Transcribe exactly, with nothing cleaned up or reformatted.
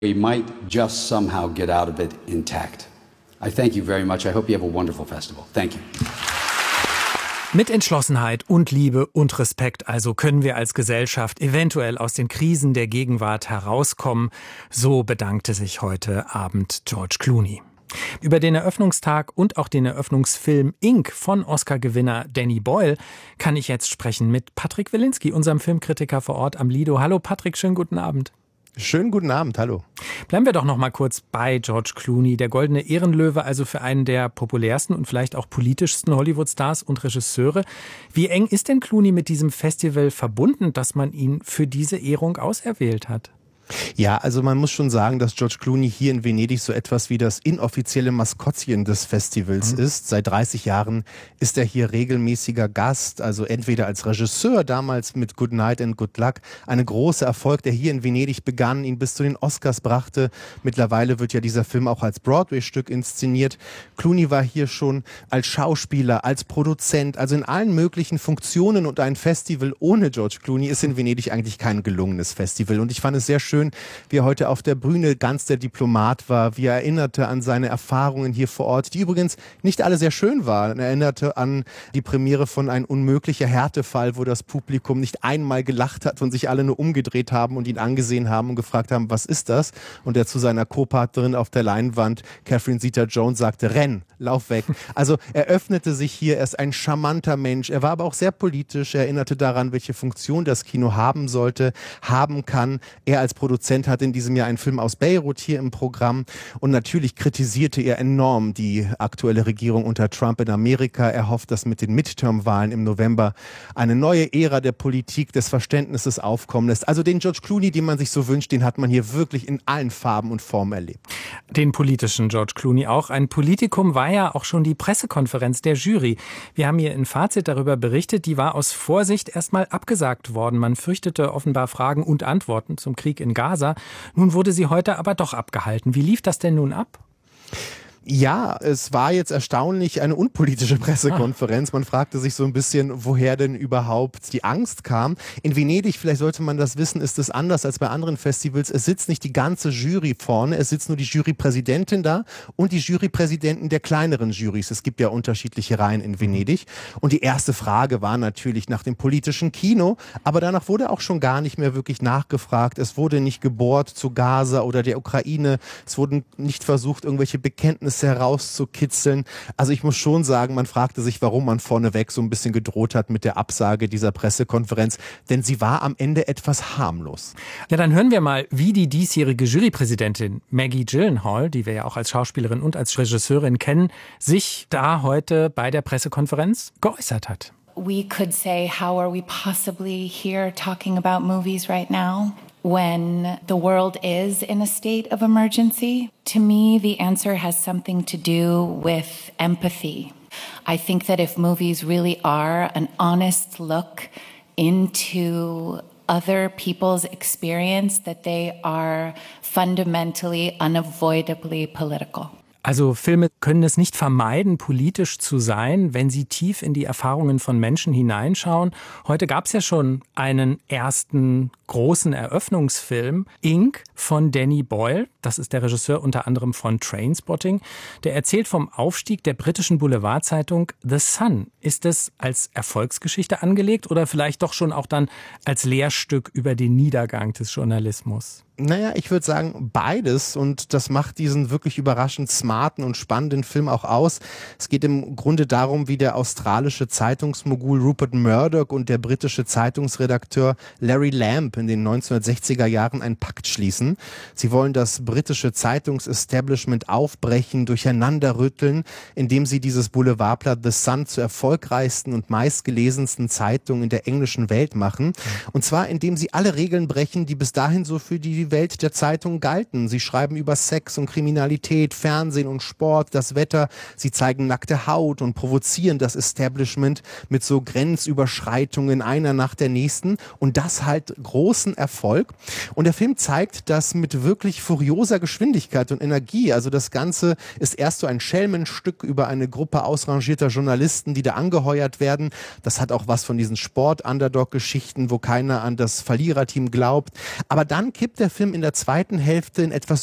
we might just somehow get out of it intact. I thank you very much. I hope you have a wonderful festival. Thank you. Mit Entschlossenheit und Liebe und Respekt also können wir als Gesellschaft eventuell aus den Krisen der Gegenwart herauskommen. So bedankte sich heute Abend George Clooney. Über den Eröffnungstag und auch den Eröffnungsfilm Ink von Oscar-Gewinner Danny Boyle kann ich jetzt sprechen mit Patrick Wilinski, unserem Filmkritiker vor Ort am Lido. Hallo Patrick, schönen guten Abend. Schönen guten Abend, hallo. Bleiben wir doch noch mal kurz bei George Clooney, der Goldene Ehrenlöwe, also für einen der populärsten und vielleicht auch politischsten Hollywood-Stars und Regisseure. Wie eng ist denn Clooney mit diesem Festival verbunden, dass man ihn für diese Ehrung auserwählt hat? Ja, also man muss schon sagen, dass George Clooney hier in Venedig so etwas wie das inoffizielle Maskottchen des Festivals mhm. ist. Seit dreißig Jahren ist er hier regelmäßiger Gast, also entweder als Regisseur, damals mit Good Night and Good Luck, eine große Erfolg, der hier in Venedig begann, ihn bis zu den Oscars brachte. Mittlerweile wird ja dieser Film auch als Broadway-Stück inszeniert. Clooney war hier schon als Schauspieler, als Produzent, also in allen möglichen Funktionen, und ein Festival ohne George Clooney ist in Venedig eigentlich kein gelungenes Festival. Und ich fand es sehr schön, wie er heute auf der Bühne ganz der Diplomat war, wie er erinnerte an seine Erfahrungen hier vor Ort, die übrigens nicht alle sehr schön waren. Er erinnerte an die Premiere von Ein unmöglicher Härtefall, wo das Publikum nicht einmal gelacht hat und sich alle nur umgedreht haben und ihn angesehen haben und gefragt haben, was ist das? Und er zu seiner Co-Partnerin auf der Leinwand, Catherine Zeta-Jones, sagte, renn, lauf weg. Also er öffnete sich hier, er ist ein charmanter Mensch, er war aber auch sehr politisch, er erinnerte daran, welche Funktion das Kino haben sollte, haben kann. Er als Produzent hat in diesem Jahr einen Film aus Beirut hier im Programm, und natürlich kritisierte er enorm die aktuelle Regierung unter Trump in Amerika. Er hofft, dass mit den Midterm-Wahlen im November eine neue Ära der Politik, des Verständnisses aufkommen lässt. Also den George Clooney, den man sich so wünscht, den hat man hier wirklich in allen Farben und Formen erlebt. Den politischen George Clooney auch. Ein Politikum war ja auch schon die Pressekonferenz der Jury. Wir haben hier in Fazit darüber berichtet, die war aus Vorsicht erstmal abgesagt worden. Man fürchtete offenbar Fragen und Antworten zum Krieg in Gaza. Nun wurde sie heute aber doch abgehalten. Wie lief das denn nun ab? Ja, es war jetzt erstaunlich eine unpolitische Pressekonferenz. Man fragte sich so ein bisschen, woher denn überhaupt die Angst kam. In Venedig, vielleicht sollte man das wissen, ist es anders als bei anderen Festivals. Es sitzt nicht die ganze Jury vorne, es sitzt nur die Jurypräsidentin da und die Jurypräsidenten der kleineren Jurys. Es gibt ja unterschiedliche Reihen in Venedig. Und die erste Frage war natürlich nach dem politischen Kino, aber danach wurde auch schon gar nicht mehr wirklich nachgefragt. Es wurde nicht gebohrt zu Gaza oder der Ukraine. Es wurden nicht versucht, irgendwelche Bekenntnisse herauszukitzeln. Also ich muss schon sagen, man fragte sich, warum man vorneweg so ein bisschen gedroht hat mit der Absage dieser Pressekonferenz, denn sie war am Ende etwas harmlos. Ja, dann hören wir mal, wie die diesjährige Jurypräsidentin Maggie Gyllenhaal, die wir ja auch als Schauspielerin und als Regisseurin kennen, sich da heute bei der Pressekonferenz geäußert hat. We could say, how are we possibly here talking about movies right now when the world is in a state of emergency? To me, the answer has something to do with empathy. I think that if movies really are an honest look into other people's experience, that they are fundamentally, unavoidably political. Also Filme können es nicht vermeiden, politisch zu sein, wenn sie tief in die Erfahrungen von Menschen hineinschauen. Heute gab es ja schon einen ersten großen Eröffnungsfilm, Ink von Danny Boyle. Das ist der Regisseur unter anderem von Trainspotting. Der erzählt vom Aufstieg der britischen Boulevardzeitung The Sun. Ist es als Erfolgsgeschichte angelegt oder vielleicht doch schon auch dann als Lehrstück über den Niedergang des Journalismus? Naja, ich würde sagen beides, und das macht diesen wirklich überraschend smarten und spannenden Film auch aus. Es geht im Grunde darum, wie der australische Zeitungsmogul Rupert Murdoch und der britische Zeitungsredakteur Larry Lamb in den neunzehnhundertsechziger Jahren einen Pakt schließen. Sie wollen das britische Zeitungsestablishment aufbrechen, durcheinanderrütteln, indem sie dieses Boulevardblatt The Sun zur erfolgreichsten und meistgelesensten Zeitung in der englischen Welt machen. Und zwar, indem sie alle Regeln brechen, die bis dahin so für die Welt der Zeitung galten. Sie schreiben über Sex und Kriminalität, Fernsehen und Sport, das Wetter. Sie zeigen nackte Haut und provozieren das Establishment mit so Grenzüberschreitungen einer nach der nächsten, und das halt großen Erfolg. Und der Film zeigt das mit wirklich furioser Geschwindigkeit und Energie. Also das Ganze ist erst so ein Schelmenstück über eine Gruppe ausrangierter Journalisten, die da angeheuert werden. Das hat auch was von diesen Sport-Underdog-Geschichten, wo keiner an das Verliererteam glaubt. Aber dann kippt der Film Film in der zweiten Hälfte in etwas